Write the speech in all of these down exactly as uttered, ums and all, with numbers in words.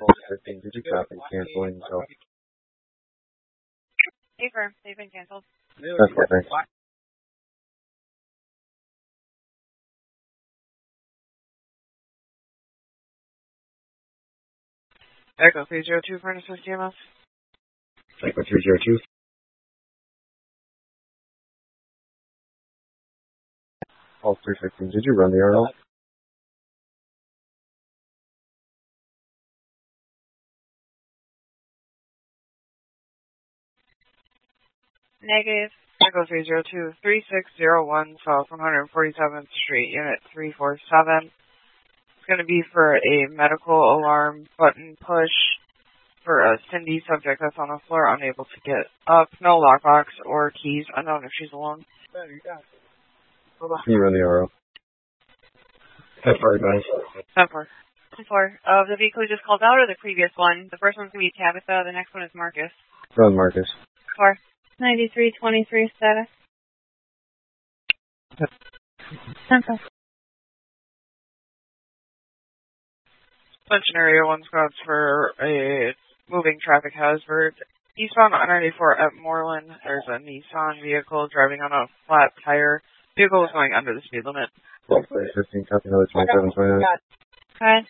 fifteen, did you copy canceling yourself? Confirm, they've been canceled. That's what thanks. Echo three zero two, Furnace T M S. Echo three zero two. All three fifteen, did you run the R L? Negative. Echo three zero two, three six zero one South one hundred forty-seventh Street, Unit three four seven. It's going to be for a medical alarm button push for a Cindy subject that's on the floor, unable to get up. No lockbox or keys. Unknown if she's alone. Can you run the R L? ten four, guys. ten four. ten four. Uh, the vehicle just called out or the previous one? The first one's going to be Tabitha. The next one is Marcus. Run Marcus. four. ninety-three twenty-three status. ten four. Suspension area one squads for a moving traffic hazard. Eastbound on ninety-four at Moreland, there's a Nissan vehicle driving on a flat tire. Vehicle is going under the speed limit. fifteen, copy another twenty-seven twenty-nine. Go ahead.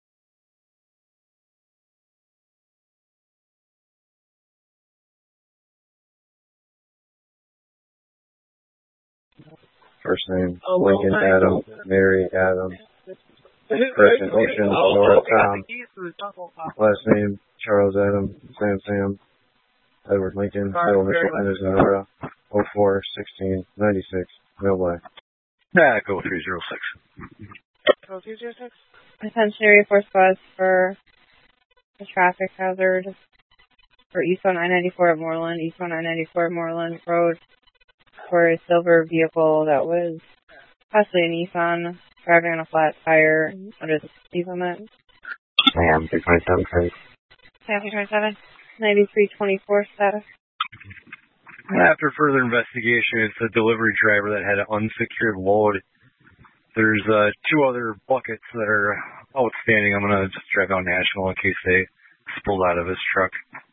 First name, Lincoln Adam, Mary Adam, Christian Ocean, Nora Tom. Last name, Charles Adam, Sam Sam, Edward Lincoln, middle initial N is in Nora, oh four sixteen ninety-six, Mail Black. Yeah, go three zero six. Go three zero six. Attention area four squads for the traffic hazard for eastbound I ninety-four at Moreland, eastbound I ninety-four at Moreland Road for a silver vehicle that was possibly a Nissan driving on a flat tire under the speed limit. Sam, three twenty-seven, Craig. Sam, three twenty-seven, ninety-three twenty-four status. After further investigation, it's a delivery driver that had an unsecured load. There's uh, two other buckets that are outstanding. I'm going to just drive down National in case they spilled out of his truck.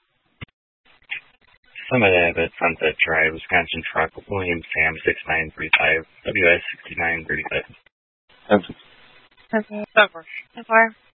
Summit Abbott, Sunset Drive, Wisconsin truck, William Sam six nine three five, W S sixty-nine thirty-five. Ten four. Ten four. Ten four.